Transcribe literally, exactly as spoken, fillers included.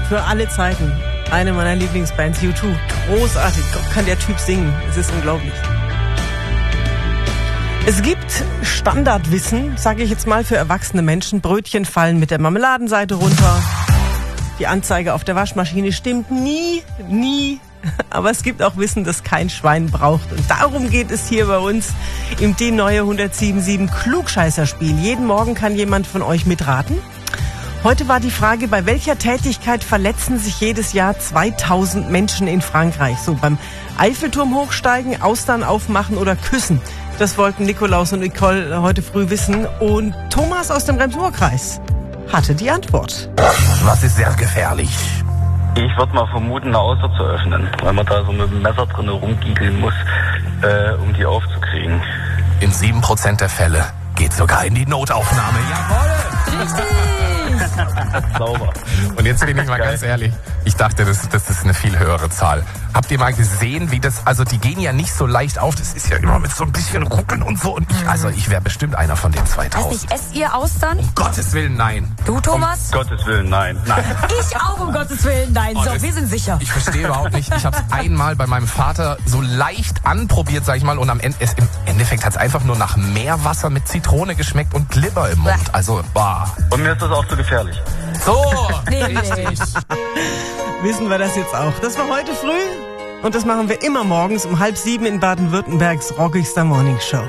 für alle Zeiten. Eine meiner Lieblingsbands, U zwei. Großartig. Gott, kann der Typ singen. Es ist unglaublich. Es gibt Standardwissen, sage ich jetzt mal, für erwachsene Menschen. Brötchen fallen mit der Marmeladenseite runter. Die Anzeige auf der Waschmaschine stimmt nie, nie. Aber es gibt auch Wissen, das kein Schwein braucht. Und darum geht es hier bei uns im Die Neue hundertsieben Komma sieben Klugscheißerspiel. Jeden Morgen kann jemand von euch mitraten. Heute war die Frage, bei welcher Tätigkeit verletzen sich jedes Jahr zweitausend Menschen in Frankreich? So beim Eiffelturm hochsteigen, Austern aufmachen oder küssen? Das wollten Nikolaus und Nicole heute früh wissen. Und Thomas aus dem Rems-Murr-Kreis hatte die Antwort. Was ist sehr gefährlich? Ich würde mal vermuten, eine Außer zu öffnen, weil man da so mit dem Messer drin rumgiegeln muss, äh, um die aufzukriegen. In sieben Prozent der Fälle geht sogar in die Notaufnahme. Jawohl! Richtig! Sauber. Und jetzt bin ich mal ganz ehrlich, ich dachte, das, das ist eine viel höhere Zahl. Habt ihr mal gesehen, wie das, also die gehen ja nicht so leicht auf, das ist ja immer mit so ein bisschen Rucken und so. Und ich, also ich wäre bestimmt einer von den zweitausend. Weiß nicht, esst ihr Austern? Um Gottes Willen, nein. Du, Thomas? Um Gottes Willen, nein. Nein. Ich auch, um Gottes Willen, nein. So, das, wir sind sicher. Ich verstehe überhaupt nicht. Ich habe es einmal bei meinem Vater so leicht anprobiert, sag ich mal, und am Ende, es, im Endeffekt hat es einfach nur nach Meerwasser mit Zitrone geschmeckt und Glibber im Mund. Also, bah. Und mir ist das auch zu gefährlich. So, Nee, richtig. Wissen wir das jetzt auch. Das war heute früh und das machen wir immer morgens um halb sieben in Baden-Württembergs rockigster Morningshow.